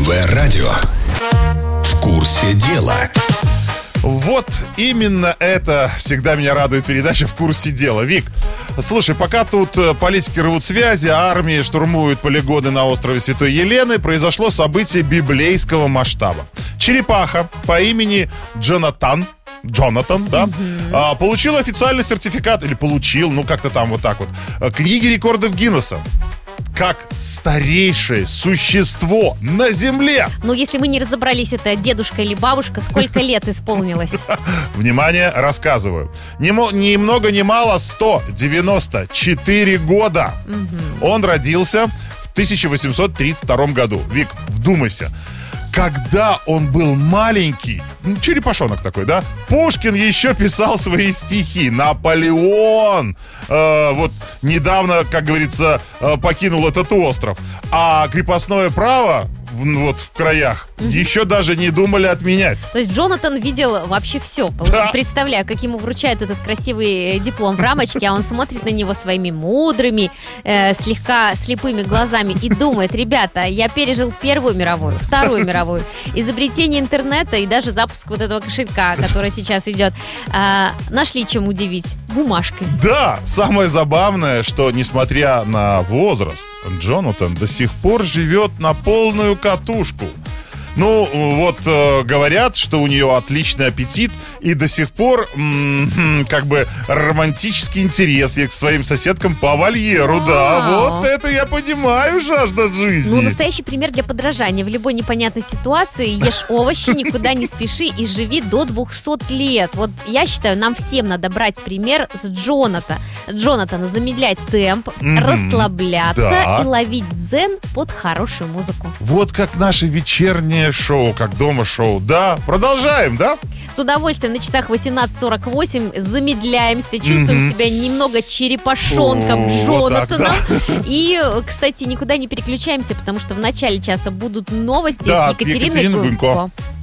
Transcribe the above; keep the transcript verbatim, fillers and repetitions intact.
эл-дэ-вэ-радио. В курсе дела. Вот именно это всегда меня радует передача «В курсе дела». Вик, слушай, пока тут политики рвут связи, а армии штурмуют полигоны на острове Святой Елены, произошло событие библейского масштаба. Черепаха по имени Джонатан, Джонатан, да, mm-hmm. а, получил официальный сертификат, или получил, ну как-то там вот так вот, книги рекордов Гиннесса. Как старейшее существо на Земле. Ну, если мы не разобрались, это дедушка или бабушка, сколько лет исполнилось? Внимание, рассказываю. Ни, ни много ни мало сто девяносто четыре года. Угу. Он родился в тысяча восемьсот тридцать втором году. Вик, вдумайся. Когда он был маленький, черепашонок такой, да, Пушкин еще писал свои стихи. Наполеон э, вот недавно, как говорится, э, покинул этот остров. А крепостное право в, вот в краях mm-hmm. еще даже не думали отменять. То есть Джонатан видел вообще все. Да. Представляю, как ему вручают этот красивый диплом в рамочке, а он смотрит на него своими мудрыми, э, слегка слепыми глазами и думает: ребята, я пережил Первую мировую, Вторую мировую, изобретение интернета и даже запуск вот этого кошелька, который сейчас идет. Э, нашли чем удивить. Бумажкой. Да, самое забавное, что несмотря на возраст, Джонатан до сих пор живет на полную катушку. Ну, вот э, говорят, что у нее отличный аппетит и до сих пор м-м, как бы романтический интерес к своим соседкам по вольеру, да. Вот это я понимаю, жажда жизни. Ну, настоящий пример для подражания. В любой непонятной ситуации ешь овощи, никуда не спеши и живи до двухсот лет. Вот я считаю, нам всем надо брать пример с Джонатана. Джонатана, замедлять темп, mm-hmm. расслабляться да. и ловить дзен под хорошую музыку. Вот как наше вечернее шоу, как дома шоу. Да, продолжаем, да? С удовольствием. На часах восемнадцать сорок восемь замедляемся, чувствуем mm-hmm. себя немного черепашонком О, Джонатаном. Вот так, да. И, кстати, никуда не переключаемся, потому что в начале часа будут новости да, с Екатериной Екатерина Гунько. Гунько.